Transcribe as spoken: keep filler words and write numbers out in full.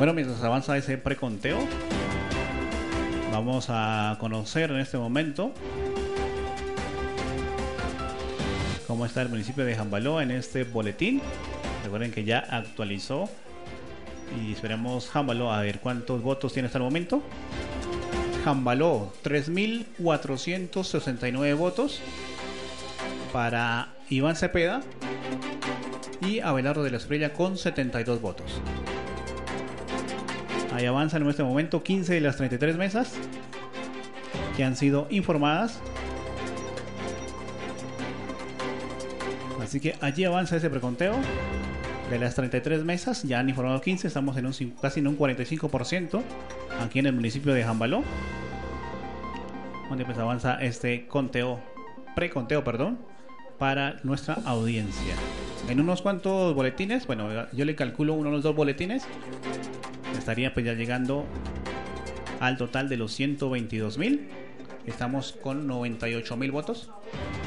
Bueno, mientras avanza ese preconteo, vamos a conocer en este momento cómo está el municipio de Jambaló en este boletín. Recuerden que ya actualizó y esperamos Jambaló a ver cuántos votos tiene hasta el momento. Jambaló, tres mil cuatrocientos sesenta y nueve votos para Iván Cepeda y Abelardo de la Espriella con setenta y dos votos. Ahí avanzan en este momento quince de las treinta y tres mesas que han sido informadas. Así que allí avanza ese preconteo. De las treinta y tres mesas ya han informado quince, estamos en un, casi en un cuarenta y cinco por ciento aquí en el municipio de Jambaló, donde pues avanza este conteo, preconteo, perdón, para nuestra audiencia. En unos cuantos boletines, bueno, yo le calculo uno o los dos boletines, estaría pues ya llegando al total de los ciento veintidós mil. Estamos con noventa y ocho mil votos.